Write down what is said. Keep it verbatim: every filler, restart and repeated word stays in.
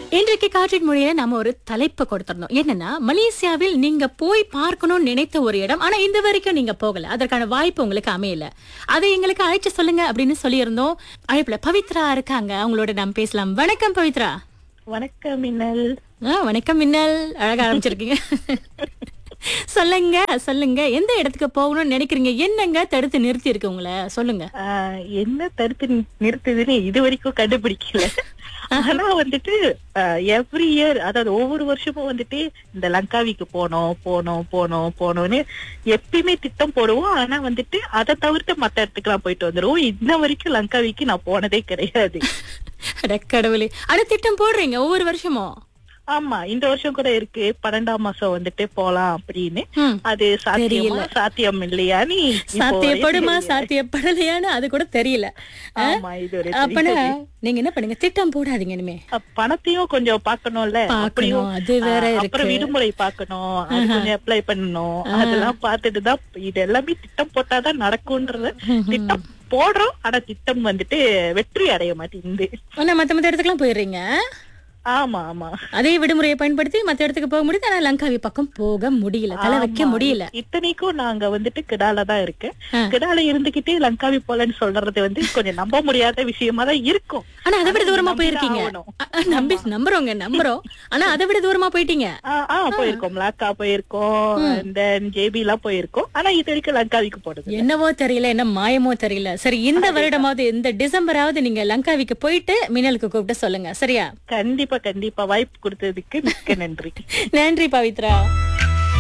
இன்றைக்கு காற்றின் மொழியில நாம ஒரு தலைப்பு கொடுத்திருந்தோம். என்னன்னா, மலேசியாவில் நீங்க போய் பார்க்கணும்னு நினைத்த ஒரு இடம், ஆனா இந்த வரைக்கும் நீங்க போகல, அதற்கான வாய்ப்பு உங்களுக்கு அமையல, அதை எங்களுக்கு அழைச்சு சொல்லுங்க அப்படின்னு சொல்லியிருந்தோம். அழைப்புல பவித்ரா இருக்காங்க, அவங்களோட நாம் பேசலாம். வணக்கம் பவித்ரா. வணக்கம் மின்னல். ஆ, வணக்கம் மின்னல், அழகா ஆரம்பிச்சிருக்கீங்க. சொல்லுங்க சொல்லுங்க, எந்த இடத்துக்கு போகணும்னு நினைக்கிறீங்க? என்னங்க தடுத்து நிறுத்தி இருக்கு உங்களை? சொல்லுங்க. ஆஹ் என்ன தடுத்து நி- நிறுத்துதுன்னு இது வரைக்கும் கண்டுபிடிக்கல. ஆனா வந்துட்டு எவ்ரி இயர், அதாவது ஒவ்வொரு வருஷமும் வந்துட்டு இந்த லங்காவிக்கு போனோம் போனோம் போனோம் போனோம்னு எப்பயுமே திட்டம் போடுவோம். ஆனா வந்துட்டு அதை தவிர்த்து மத்த இடத்துக்கு எல்லாம் போயிட்டு வந்துருவோம். இன்ன வரைக்கும் லங்காவிக்கு நான் போனதே கிடையாது. அட கடவுளே, அட திட்டம் போடுறீங்க ஒவ்வொரு வருஷமும்? ஆமா, இந்த வருஷம் கூட இருக்கு, பன்னெண்டாம் மாசம் வந்துட்டு போலாம் அப்படின்னு. ம். அது சாத்தியமா சாத்தியம் இல்லையான்னு இப்போ சாத்தியப்படுமா தெரியல. சாத்தியப்படலையான்னு அது கூட தெரியல. ஆ? ஆமா, இது ஒரு அப்பனா தெரியல. நீங்க என்ன பண்ணுங்க, திட்டம் போடாதீங்க இனிமே. அ, பணத்தையும் கொஞ்சம் பாக்கணும்ல. பார்க்கணும், அப்படியும் அது வேற அ, இருக்கு. அப்புறம் விடுமுறை பாக்கணும், அது கொஞ்சம் அப்ளை பண்ணணும். அதெல்லாம் பார்த்துட்டு தான் இது எல்லாமே திட்டம் போட்டாதான் நடக்கும்ன்றது. திட்டம் போடுறோம், ஆனா திட்டம் வந்துட்டு வெற்றி அடைய மாட்டேங்குது. ஆனா மத்த மத்த இடத்துக்குலாம் போயிடுறீங்க. ஆமா ஆமா அதே விடுமுறையை பயன்படுத்தி மத்த இடத்துக்கு போக முடியுது, ஆனா லங்காவி பக்கம் போக முடியல, தலை வைக்க ஆமா. முடியல. இத்தனைக்கும் நாங்க வந்துட்டு கிடால தான் இருக்கு. ஆ. கிடால இருந்துகிட்டே லங்காவி போலன்னு சொல்றது வந்து கொஞ்சம் நம்ப முடியாத விஷயமா தான் இருக்கும். ஆனா அதை விட ஆனா தூரமா நம்பிதான் போயிருக்கீங்க. ஆகணும். அ, அ, நம்பி நம்புறோங்க, நம்புறோம். ஆனா அதை விட தூரமா போயிட்டீங்க. ஆ, ஆ, போயிருக்கோம். லங்கா போயிருக்கோம், தென் ஜேபி எல்லாம் போயிருக்கோம். ஆனா இது வரைக்கும் லங்காவிக்கு போடுது. என்னவோ தெரியல, என்ன மாயமோ தெரியல. சரி, இந்த வருடமாவது, இந்த டிசம்பராவது நீங்க லங்காவிக்கு போயிட்டு மின்னலுக்கு கூப்பிட்டு சொல்லுங்க, சரியா? கண்டிப்பா கண்டிப்பா வாய்ப்பு கொடுத்ததுக்கு மிக்க நன்றி. நன்றி பவித்ரா.